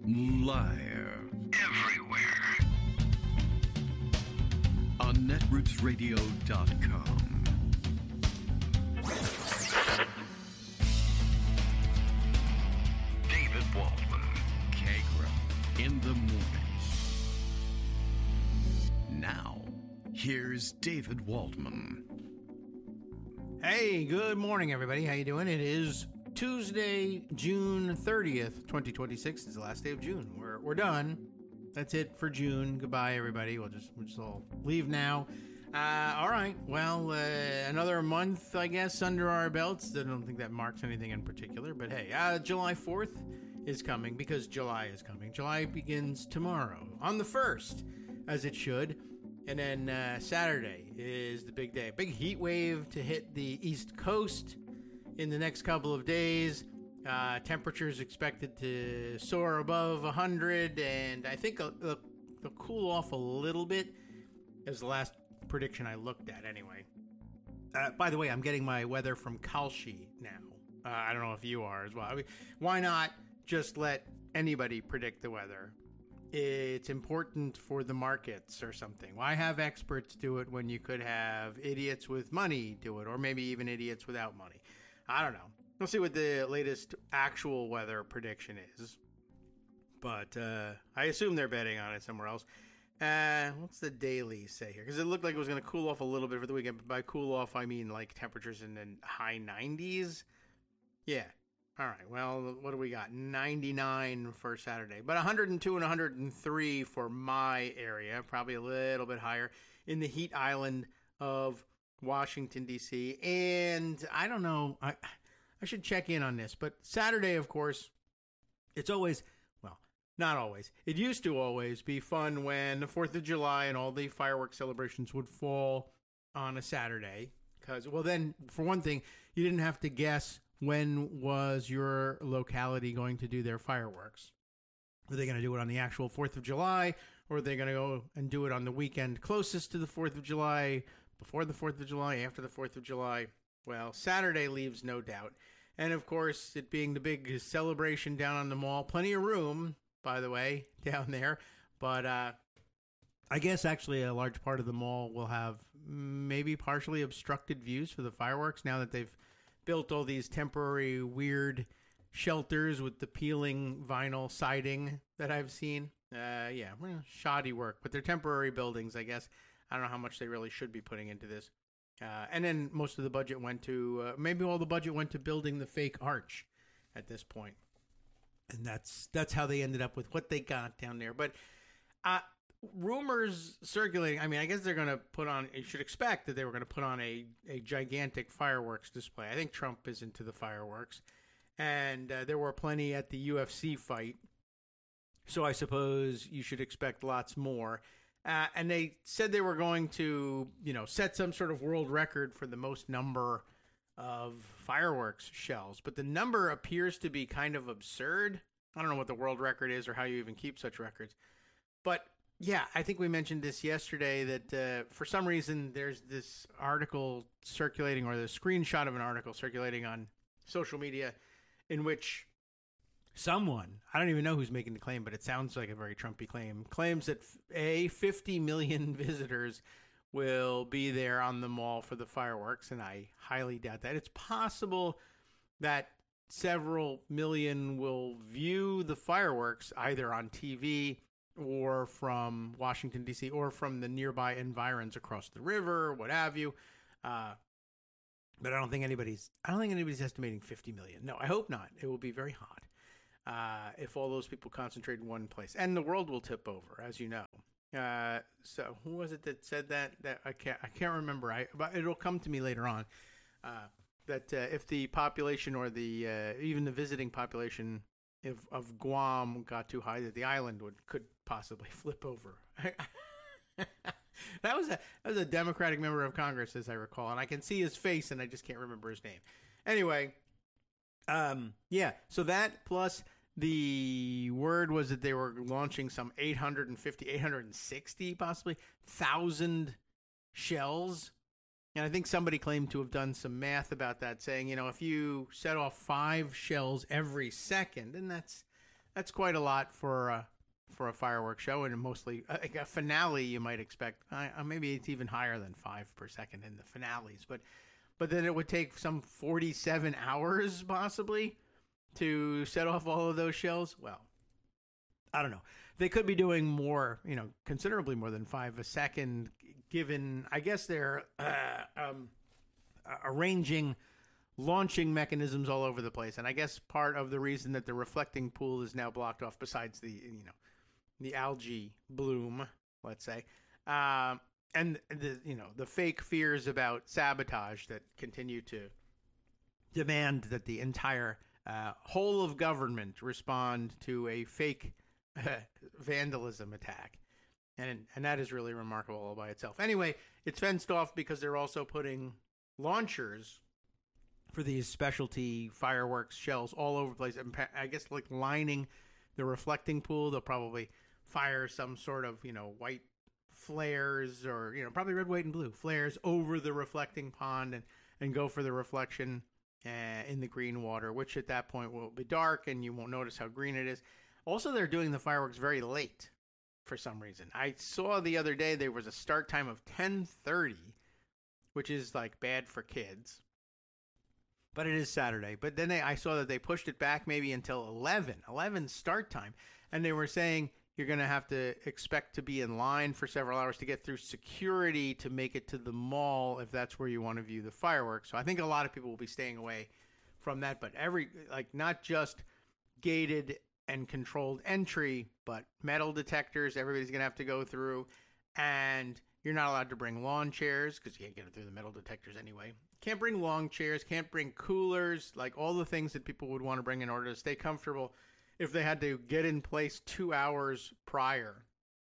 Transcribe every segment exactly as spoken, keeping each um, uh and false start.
Liar. Everywhere. On netroots radio dot com. David Waldman. Kagro in the mornings. Now, here's David Waldman. Hey, good morning, everybody. How you doing? It is Tuesday, June thirtieth, twenty twenty-six. It's the last day of June. We're we're done. That's it for June. Goodbye, everybody. We'll just we'll just all leave now. Uh, all right. Well, uh, another month, I guess, under our belts. I don't think that marks anything in particular, but hey, uh, July fourth is coming because July is coming. July begins tomorrow on the first, as it should. And then uh, Saturday is the big day. Big heat wave to hit the East Coast in the next couple of days. Uh, temperatures expected to soar above one hundred, and I think they'll, they'll cool off a little bit, as the last prediction I looked at anyway. Uh, by the way, I'm getting my weather from Kalshi now. Uh, I don't know if you are as well. I mean, why not just let anybody predict the weather? It's important for the markets or something. Why have experts do it when you could have idiots with money do it, or maybe even idiots without money? I don't know. We'll see what the latest actual weather prediction is. But uh, I assume they're betting on it somewhere else. Uh, what's the daily say here? Because it looked like it was going to cool off a little bit for the weekend. But by cool off, I mean like temperatures in the high nineties. Yeah. All right, well, what do we got? ninety-nine for Saturday, but one hundred two and one hundred three for my area, probably a little bit higher in the heat island of Washington, D C. And I don't know, I I should check in on this, but Saturday, of course, it's always, well, not always. It used to always be fun when the fourth of July and all the fireworks celebrations would fall on a Saturday. Because, well, then, for one thing, you didn't have to guess when was your locality going to do their fireworks. Were they going to do it on the actual fourth of July, or are they going to go and do it on the weekend closest to the fourth of July, before the fourth of July, after the fourth of July? Well, Saturday leaves no doubt. And, of course, it being the big celebration down on the mall, plenty of room, by the way, down there. But uh, I guess actually a large part of the mall will have maybe partially obstructed views for the fireworks now that they've built all these temporary weird shelters with the peeling vinyl siding that I've seen. Uh, yeah, well, shoddy work, but they're temporary buildings, I guess. I don't know how much they really should be putting into this. Uh, and then most of the budget went to, uh, maybe all the budget went to building the fake arch at this point. And that's that's how they ended up with what they got down there. But uh, rumors circulating, I mean, I guess they're going to put on, you should expect that they were going to put on a, a gigantic fireworks display. I think Trump is into the fireworks. And uh, there were plenty at the U F C fight. So I suppose you should expect lots more. Uh, and they said they were going to, you know, set some sort of world record for the most number of fireworks shells. But the number appears to be kind of absurd. I don't know what the world record is or how you even keep such records. But yeah, I think we mentioned this yesterday that uh, for some reason there's this article circulating, or the screenshot of an article circulating on social media in which someone, I don't even know who's making the claim, but it sounds like a very Trumpy claim, claims that a fifty million visitors will be there on the mall for the fireworks, and I highly doubt that. It's possible that several million will view the fireworks either on T V or from Washington, D C, or from the nearby environs across the river, what have you. Uh, but I don't think anybody's, I don't think anybody's estimating fifty million. No, I hope not. It will be very hot uh, if all those people concentrate in one place. And the world will tip over, as you know. Uh, so who was it that said that? That I can't, I can't remember. I, but it'll come to me later on. Uh, that uh, if the population or the uh, even the visiting population if, of Guam got too high, that the island would could possibly flip over. that was a that was a Democratic member of Congress, as I recall, and I can see his face, and I just can't remember his name. Anyway, um, yeah. So that plus the word was that they were launching some eight hundred fifty, eight hundred sixty possibly thousand shells. And I think somebody claimed to have done some math about that, saying, you know, if you set off five shells every second, and that's that's quite a lot for uh, for a fireworks show, and mostly uh, like a finale. You might expect uh, maybe it's even higher than five per second in the finales, but but then it would take some forty-seven hours possibly to set off all of those shells. Well, I don't know. They could be doing more, you know, considerably more than five a second, given, I guess, they're uh, um, uh, arranging launching mechanisms all over the place. And I guess part of the reason that the reflecting pool is now blocked off, besides the, you know, the algae bloom, let's say, um, and the, you know, the fake fears about sabotage that continue to demand that the entire uh, whole of government respond to a fake vandalism attack, and and that is really remarkable all by itself. Anyway, it's fenced off because they're also putting launchers for these specialty fireworks shells all over the place. And I guess like lining the reflecting pool, they'll probably fire some sort of, you know, white flares, or, you know, probably red, white, and blue flares over the reflecting pond, and and go for the reflection uh, in the green water, which at that point will be dark and you won't notice how green it is. Also, they're doing the fireworks very late for some reason. I saw the other day there was a start time of ten thirty, which is like bad for kids. But it is Saturday. But then they, I saw that they pushed it back maybe until eleven. eleven start time. And they were saying you're going to have to expect to be in line for several hours to get through security to make it to the mall if that's where you want to view the fireworks. So I think a lot of people will be staying away from that. But every, like, not just gated and controlled entry, but metal detectors everybody's going to have to go through. And you're not allowed to bring lawn chairs because you can't get it through the metal detectors anyway. Can't bring long chairs, can't bring coolers, like all the things that people would want to bring in order to stay comfortable if they had to get in place two hours prior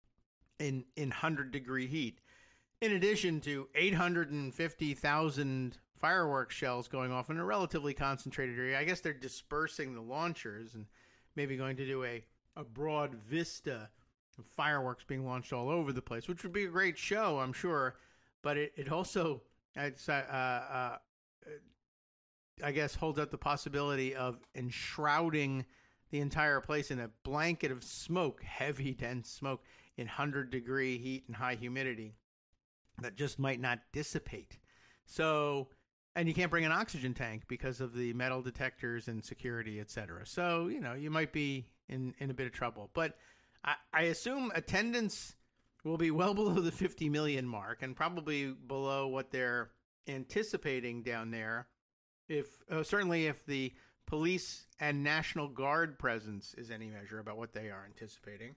in in one hundred degree heat. In addition to eight hundred fifty thousand fireworks shells going off in a relatively concentrated area. I guess they're dispersing the launchers and maybe going to do a, a broad vista of fireworks being launched all over the place, which would be a great show, I'm sure. But it, it also, it's, uh, uh, I guess, holds up the possibility of enshrouding the entire place in a blanket of smoke, heavy, dense smoke, in one hundred degree heat and high humidity that just might not dissipate. So, and you can't bring an oxygen tank because of the metal detectors and security, et cetera. So, you know, you might be in, in a bit of trouble. But I, I assume attendance will be well below the fifty million mark and probably below what they're anticipating down there. If uh, certainly if the police and National Guard presence is any measure about what they are anticipating.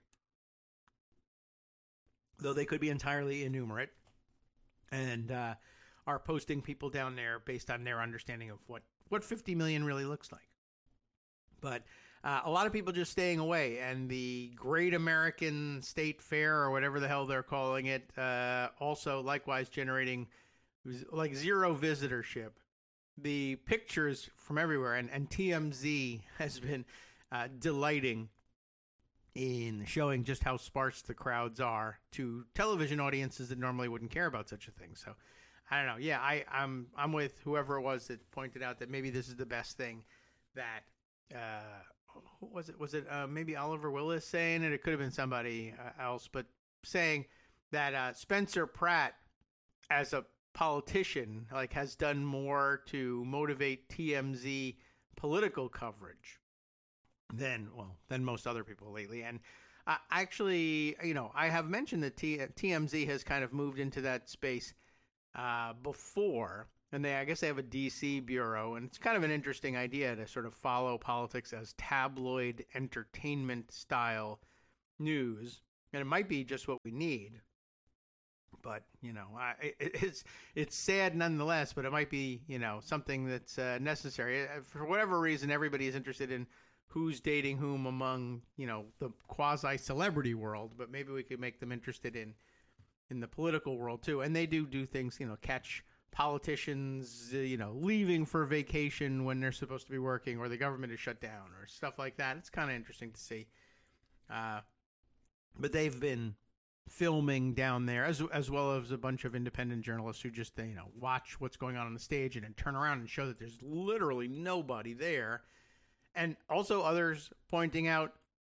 Though they could be entirely innumerate and uh, are posting people down there based on their understanding of what, what fifty million really looks like. But uh, a lot of people just staying away, and the Great American State Fair, or whatever the hell they're calling it, uh, also likewise generating like zero visitorship. The pictures from everywhere, and, and T M Z has been uh, delighting in showing just how sparse the crowds are to television audiences that normally wouldn't care about such a thing. So, I don't know. Yeah, I, I'm I'm with whoever it was that pointed out that maybe this is the best thing that, uh, who was it? Was it uh, maybe Oliver Willis saying it? It could have been somebody uh, else, but saying that uh, Spencer Pratt, as a politician, like, has done more to motivate T M Z political coverage than, well, than most other people lately. And uh, actually, you know, I have mentioned that T- TMZ has kind of moved into that space uh, before, and they, I guess they have a D C bureau, and it's kind of an interesting idea to sort of follow politics as tabloid entertainment style news, and it might be just what we need. But, you know, I, it, it's it's sad nonetheless, but it might be, you know, something that's uh, necessary. For whatever reason, everybody is interested in who's dating whom among, you know, the quasi-celebrity world, but maybe we could make them interested in in the political world, too. And they do do things, you know, catch politicians, uh, you know, leaving for vacation when they're supposed to be working, or the government is shut down, or stuff like that. It's kind of interesting to see. Uh, but they've been filming down there, as as well as a bunch of independent journalists who just, you know, watch what's going on on the stage and then turn around and show that there's literally nobody there. And also others pointing out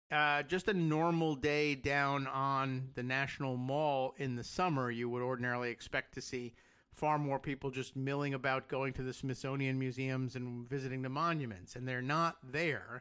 uh, just a normal day down on the National Mall in the summer, you would ordinarily expect to see far more people just milling about, going to the Smithsonian museums and visiting the monuments, and they're not there.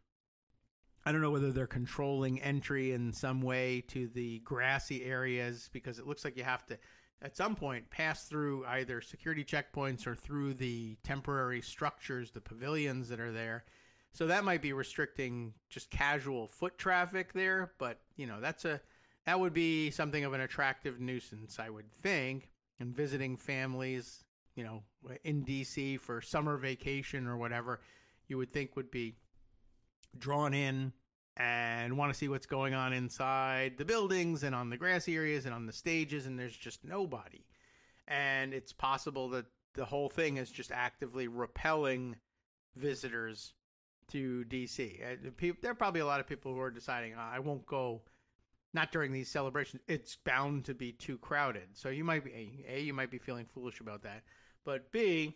I don't know whether they're controlling entry in some way to the grassy areas, because it looks like you have to, at some point, pass through either security checkpoints or through the temporary structures, the pavilions that are there. So that might be restricting just casual foot traffic there, but, you know, that's a that would be something of an attractive nuisance, I would think. And visiting families, you know, in D C for summer vacation or whatever, you would think would be drawn in and want to see what's going on inside the buildings and on the grassy areas and on the stages, and there's just nobody. And it's possible that the whole thing is just actively repelling visitors to D C. There are probably a lot of people who are deciding, oh, I won't go, not during these celebrations. It's bound to be too crowded. So you might be, A, you might be feeling foolish about that. But B,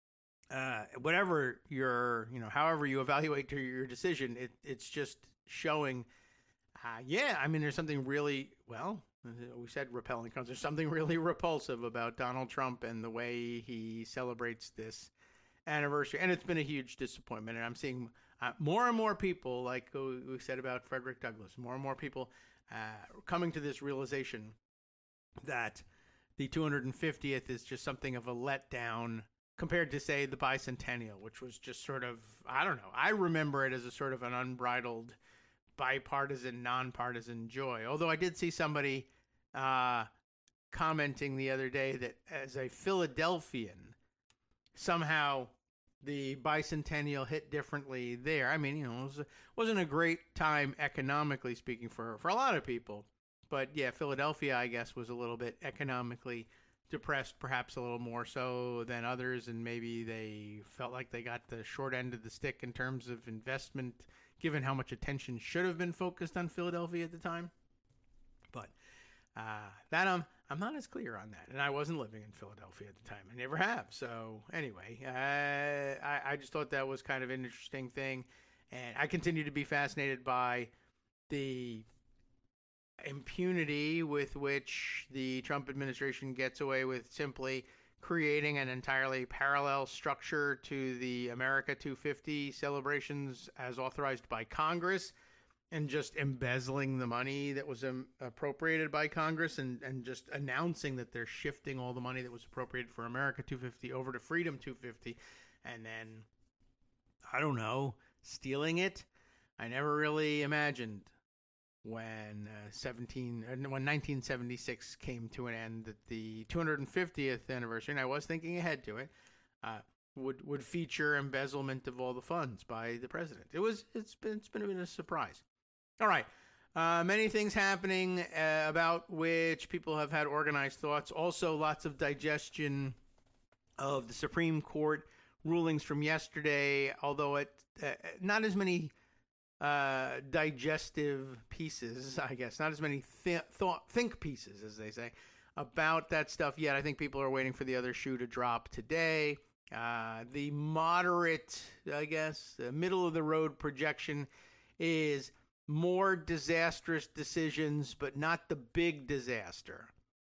uh, whatever your, you know, however you evaluate your decision, it, it's just showing, uh, yeah, I mean, there's something really, well, we said repelling. There's something really repulsive about Donald Trump and the way he celebrates this anniversary, and it's been a huge disappointment. And I'm seeing uh, more and more people, like we said about Frederick Douglass, more and more people uh, coming to this realization that the two hundred fiftieth is just something of a letdown compared to, say, the bicentennial, which was just sort of, I don't know, I remember it as a sort of an unbridled bipartisan, nonpartisan joy. Although I did see somebody uh, commenting the other day that as a Philadelphian, somehow the bicentennial hit differently there. I mean, you know, it was, wasn't a great time economically speaking for, for a lot of people. But yeah, Philadelphia, I guess, was a little bit economically depressed, perhaps a little more so than others. And maybe they felt like they got the short end of the stick in terms of investment, given how much attention should have been focused on Philadelphia at the time. But uh, that um, I'm not as clear on that. And I wasn't living in Philadelphia at the time. I never have. So anyway, uh, I, I just thought that was kind of an interesting thing. And I continue to be fascinated by the impunity with which the Trump administration gets away with simply creating an entirely parallel structure to the America two fifty celebrations as authorized by Congress, and just embezzling the money that was um, appropriated by Congress, and, and just announcing that they're shifting all the money that was appropriated for America two fifty over to Freedom two fifty, and then, I don't know, stealing it. I never really imagined when uh, seventeen uh, when nineteen seventy-six came to an end that the two hundred fiftieth anniversary, and I was thinking ahead to it, uh, would would feature embezzlement of all the funds by the president. It was it's been it's been a bit of a surprise. All right, uh, many things happening uh, about which people have had organized thoughts. Also, lots of digestion of the Supreme Court rulings from yesterday. Although it uh, not as many Uh, digestive pieces, I guess, not as many th- thought think pieces, as they say, about that stuff yet. I think people are waiting for the other shoe to drop today. Uh, the moderate, I guess, the middle of the road projection is more disastrous decisions, but not the big disaster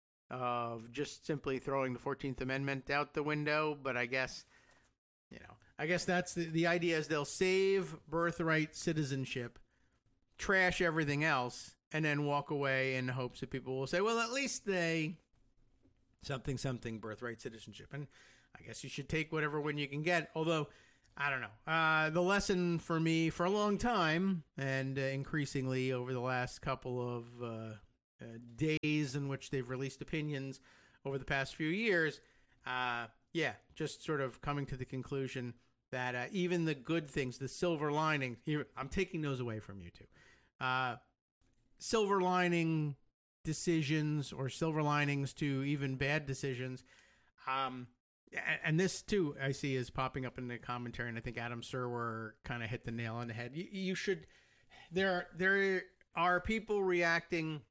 of just simply throwing the fourteenth Amendment out the window. But I guess, you know, I guess that's the, the idea is they'll save birthright citizenship, trash everything else, and then walk away in hopes that people will say, well, at least they something, something birthright citizenship. And I guess you should take whatever win you can get. Although, I don't know. Uh, the lesson for me for a long time, and uh, increasingly over the last couple of uh, uh, days in which they've released opinions over the past few years, uh, yeah, just sort of coming to the conclusion that uh, even the good things, the silver lining, here, I'm taking those away from you two. Uh, silver lining decisions or silver linings to even bad decisions. Um, and this, too, I see is popping up in the commentary, and I think Adam Serwer kind of hit the nail on the head. You, you should, there are, there are people reacting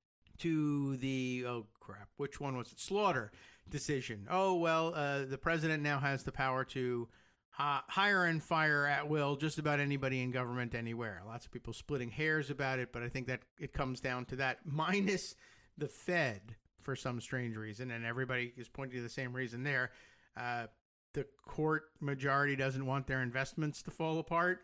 to the, oh, crap, which one was it? Slaughter decision. Oh, well, uh, the president now has the power to uh, hire and fire at will just about anybody in government anywhere. Lots of people splitting hairs about it, but I think that it comes down to that, minus the Fed for some strange reason, and everybody is pointing to the same reason there. Uh, the court majority doesn't want their investments to fall apart.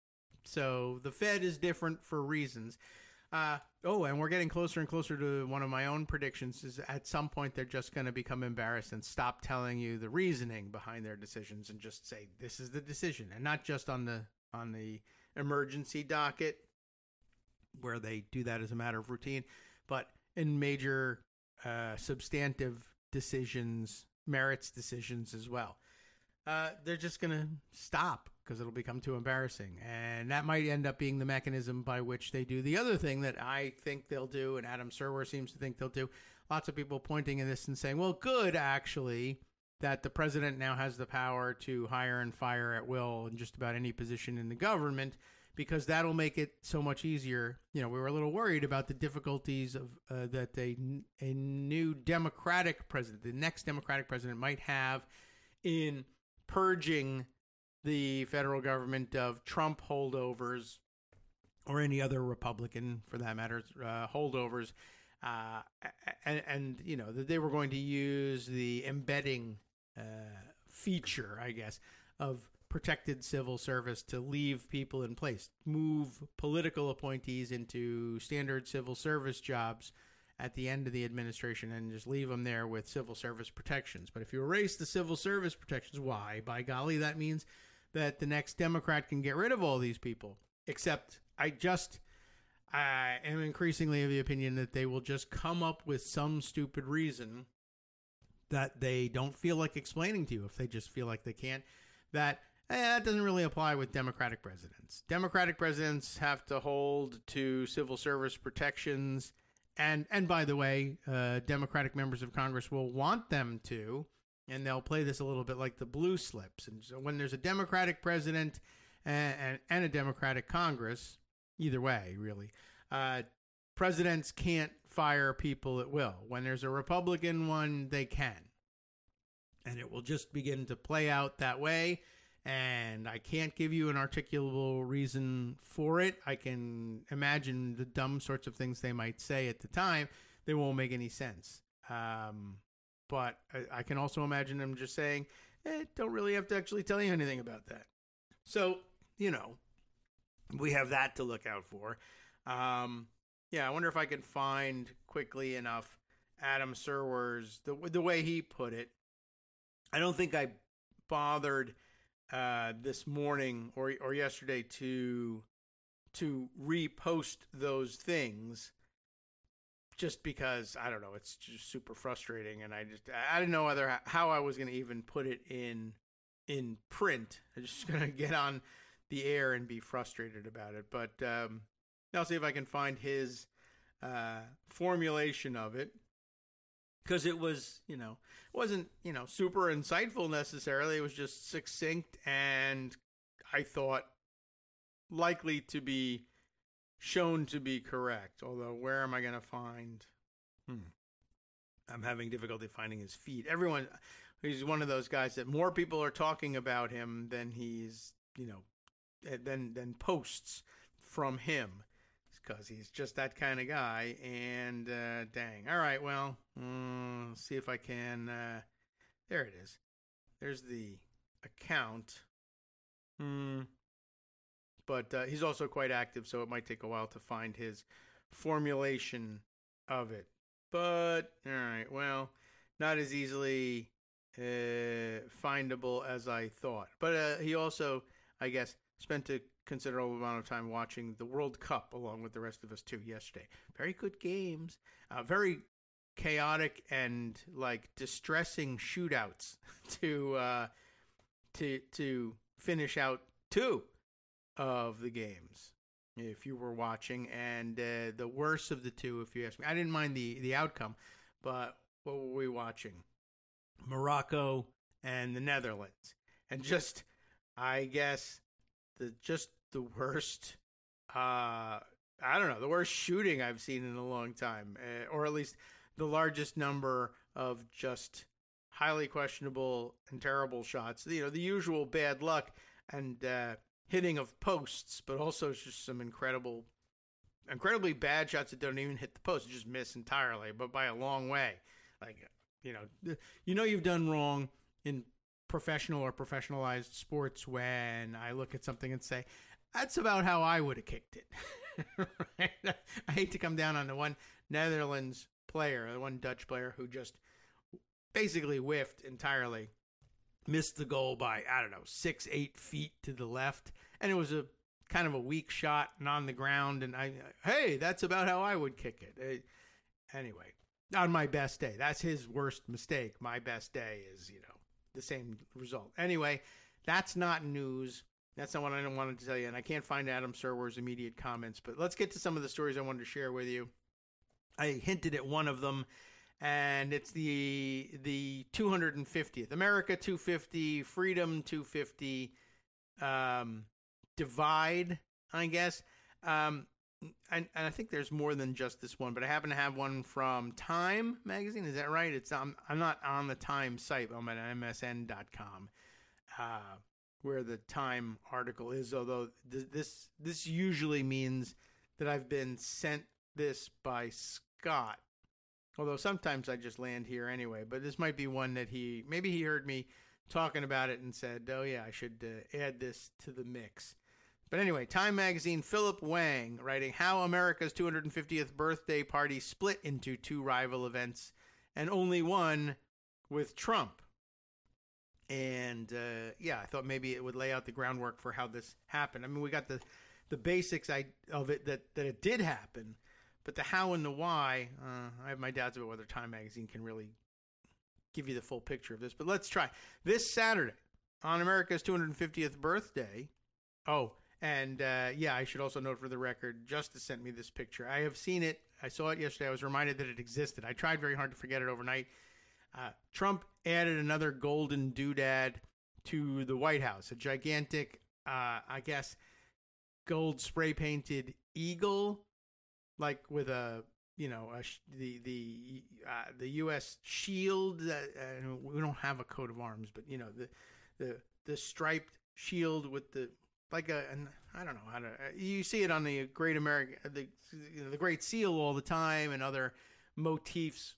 So the Fed is different for reasons. Uh, oh, and we're getting closer and closer to one of my own predictions is at some point they're just going to become embarrassed and stop telling you the reasoning behind their decisions and just say, this is the decision. And not just on the on the emergency docket where they do that as a matter of routine, but in major uh, substantive decisions, merits decisions as well. Uh, they're just going to stop because it'll become too embarrassing. And that might end up being the mechanism by which they do the other thing that I think they'll do, and Adam Serwer seems to think they'll do. Lots of people pointing at this and saying, well, good, actually, that the president now has the power to hire and fire at will in just about any position in the government, because that'll make it so much easier. You know, we were a little worried about the difficulties of uh, that a, a new Democratic president, the next Democratic president, might have in purging the federal government of Trump holdovers or any other Republican, for that matter, uh, holdovers. Uh, and, and, you know, that they were going to use the embedding uh, feature, I guess, of protected civil service to leave people in place, move political appointees into standard civil service jobs at the end of the administration and just leave them there with civil service protections. But if you erase the civil service protections, why? By golly, that means that the next Democrat can get rid of all these people. Except I just I am increasingly of the opinion that they will just come up with some stupid reason that they don't feel like explaining to you, if they just feel like they can't, that eh, that doesn't really apply with Democratic presidents. Democratic presidents have to hold to civil service protections. And, and by the way, uh, Democratic members of Congress will want them to, and they'll play this a little bit like the blue slips. And so when there's a Democratic president and, and, and a Democratic Congress, either way, really, uh, presidents can't fire people at will. When there's a Republican one, they can. And it will just begin to play out that way. And I can't give you an articulable reason for it. I can imagine the dumb sorts of things they might say at the time. They won't make any sense. Um, but I, I can also imagine them just saying, eh, don't really have to actually tell you anything about that. So, you know, we have that to look out for. Um, yeah, I wonder if I can find quickly enough Adam Serwer's, the, the way he put it. I don't think I bothered Uh, this morning or or yesterday to to repost those things, just because I don't know, it's just super frustrating, and I just I didn't know whether how I was going to even put it in in print. I'm just going to get on the air and be frustrated about it. But um, I'll see if I can find his uh, formulation of it. Because it was, you know, it wasn't, you know, super insightful necessarily. It was just succinct and I thought likely to be shown to be correct. Although, where am I going to find? Hmm. I'm having difficulty finding his feed. Everyone, he's one of those guys that more people are talking about him than he's, you know, than than posts from him. Because he's just that kind of guy, and uh, dang. All right, well, mm, let's see if I can. Uh, there it is. There's the account. Hmm. But uh, he's also quite active, so it might take a while to find his formulation of it. But, all right, well, not as easily uh, findable as I thought. But uh, he also, I guess, spent a considerable amount of time watching the World Cup along with the rest of us too yesterday. Very good games, uh, very chaotic and like distressing shootouts to uh, to to finish out two of the games. If you were watching, and uh, the worst of the two, if you ask me, I didn't mind the the outcome, but what were we watching? Morocco and the Netherlands, and just I guess. The, just the worst, uh, I don't know, the worst shooting I've seen in a long time, uh, or at least the largest number of just highly questionable and terrible shots. You know, the usual bad luck and uh, hitting of posts, but also just some incredible, incredibly bad shots that don't even hit the post, just miss entirely, but by a long way. Like, you know, you know you've done wrong in professional or professionalized sports when I look at something and say, that's about how I would have kicked it. Right? I hate to come down on the one Netherlands player, the one Dutch player who just basically whiffed entirely, missed the goal by, I don't know, six, eight feet to the left. And it was a kind of a weak shot and on the ground. And I, hey, that's about how I would kick it. Uh, anyway, on my best day, that's his worst mistake. My best day is, you know, the same result. Anyway, that's not news. That's not what I wanted to tell you. And I can't find Adam Serwer's immediate comments. But let's get to some of the stories I wanted to share with you. I hinted at one of them. And it's the the two hundred fiftieth. America two fifty, Freedom two fifty, um, Divide, I guess. Um, and, and I think there's more than just this one, but I happen to have one from Time magazine. Is that right? It's I'm, I'm not on the Time site. I'm at M S N dot com, uh, where the Time article is, although th- this this usually means that I've been sent this by Scott. Although sometimes I just land here anyway, but this might be one that he, maybe he heard me talking about it and said, oh yeah, I should uh, add this to the mix. But anyway, Time magazine, Philip Wang, writing how America's two hundred fiftieth birthday party split into two rival events and only one with Trump. And uh, yeah, I thought maybe it would lay out the groundwork for how this happened. I mean, we got the, the basics of it, that, that it did happen. But the how and the why, uh, I have my doubts about whether Time magazine can really give you the full picture of this. But let's try. This Saturday, on America's two hundred fiftieth birthday. Oh, and uh, yeah, I should also note for the record, Justice sent me this picture. I have seen it. I saw it yesterday. I was reminded that it existed. I tried very hard to forget it overnight. Uh, Trump added another golden doodad to the White House, a gigantic, uh, I guess, gold spray-painted eagle, like with a, you know, a, the the uh, the U S shield. Uh, uh, we don't have a coat of arms, but you know, the the the striped shield with the like a, and I don't know how to. Uh, you see it on the Great American, the you know, the Great Seal all the time, and other motifs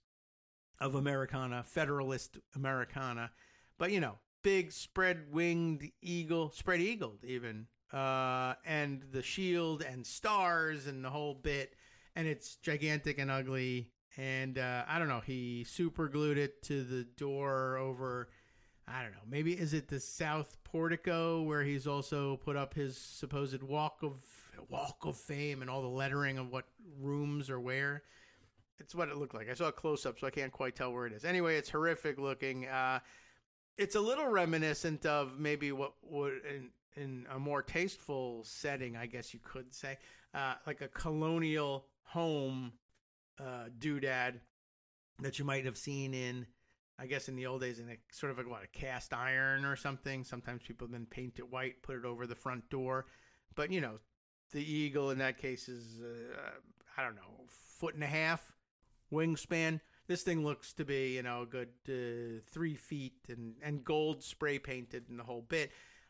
of Americana, Federalist Americana. But you know, big spread winged eagle, spread eagled even, uh, and the shield and stars and the whole bit. And it's gigantic and ugly. And uh, I don't know, he super glued it to the door over, I don't know, maybe is it the South Portico where he's also put up his supposed walk of walk of fame and all the lettering of what rooms are where. It's what it looked like. I saw a close up, so I can't quite tell where it is. Anyway, it's horrific looking. Uh, it's a little reminiscent of maybe what would in, in a more tasteful setting, I guess you could say, uh, like a colonial home uh, doodad that you might have seen in, I guess in the old days, in a sort of like what, a cast iron or something. Sometimes people then paint it white, put it over the front door. But, you know, the eagle in that case is, uh, I don't know, foot and a half wingspan. This thing looks to be, you know, a good uh, three feet and, and gold spray painted and the whole bit.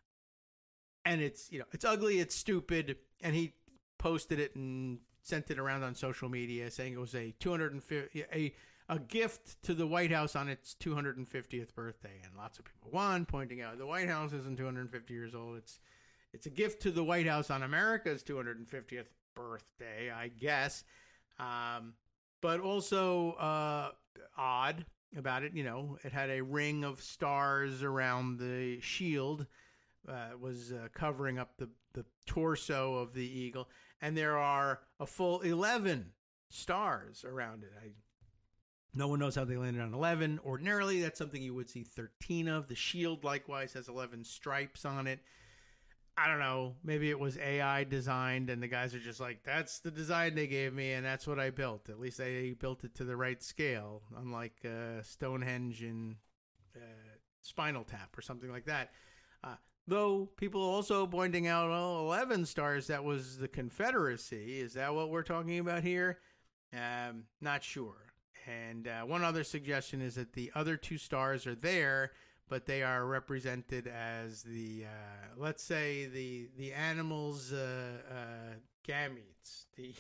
And it's, you know, it's ugly, it's stupid. And he posted it and sent it around on social media saying it was a two hundred fifty a a gift to the White House on its two hundred fiftieth birthday. And lots of people, one, pointing out the White House isn't two hundred fifty years old. It's it's a gift to the White House on America's two hundred fiftieth birthday, I guess. Um, but also uh, odd about it, you know, it had a ring of stars around the shield. Uh, was uh, covering up the, the torso of the eagle. And there are a full eleven stars around it. I, no one knows how they landed on eleven. Ordinarily, that's something you would see thirteen of. The shield, likewise, has eleven stripes on it. I don't know. Maybe it was A I designed, and the guys are just like, that's the design they gave me, and that's what I built. At least they built it to the right scale, unlike uh, Stonehenge and uh, Spinal Tap or something like that. Uh, Though people also pointing out, oh, eleven stars, that was the Confederacy. Is that what we're talking about here? Um, not sure. And uh, one other suggestion is that the other two stars are there, but they are represented as the, uh, let's say, the the animal's uh, uh, gametes. The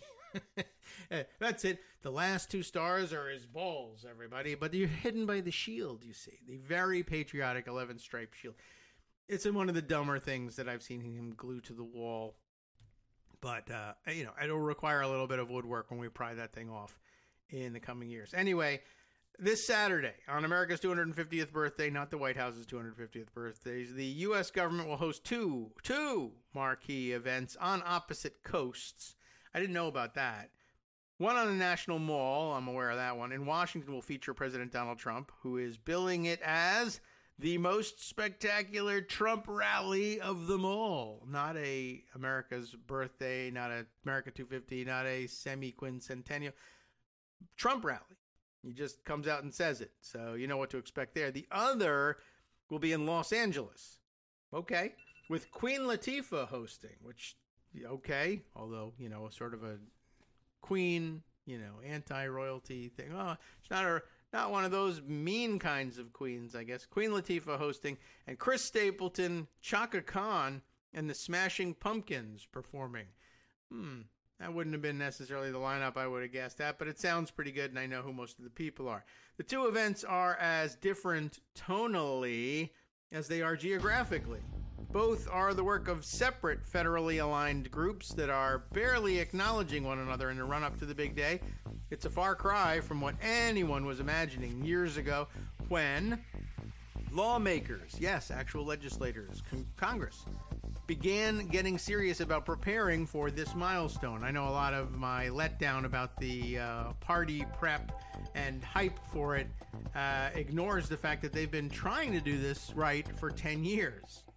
That's it. The last two stars are his balls, everybody. But you're hidden by the shield, you see. The very patriotic eleven-stripe shield. It's one of the dumber things that I've seen him glue to the wall. But, uh, you know, it'll require a little bit of woodwork when we pry that thing off in the coming years. Anyway, this Saturday, on America's two hundred fiftieth birthday, not the White House's two hundred fiftieth birthday, the U S government will host two, two marquee events on opposite coasts. I didn't know about that. One on the National Mall, I'm aware of that one. In Washington will feature President Donald Trump, who is billing it as the most spectacular Trump rally of them all. Not a America's birthday, not a America two fifty, not a semi-quincentennial. Trump rally. He just comes out and says it. So you know what to expect there. The other will be in Los Angeles. Okay. With Queen Latifah hosting, which, okay, although, you know, sort of a queen, you know, anti-royalty thing. Oh, it's not a, not one of those mean kinds of queens, I guess. Queen Latifah hosting, and Chris Stapleton, Chaka Khan, and the Smashing Pumpkins performing. Hmm. That wouldn't have been necessarily the lineup I would have guessed at, but it sounds pretty good, and I know who most of the people are. The two events are as different tonally as they are geographically. Both are the work of separate federally aligned groups that are barely acknowledging one another in the run-up to the big day. It's a far cry from what anyone was imagining years ago when lawmakers, yes, actual legislators, con- Congress, began getting serious about preparing for this milestone. I know a lot of my letdown about the uh, party prep and hype for it uh, ignores the fact that they've been trying to do this right for ten years.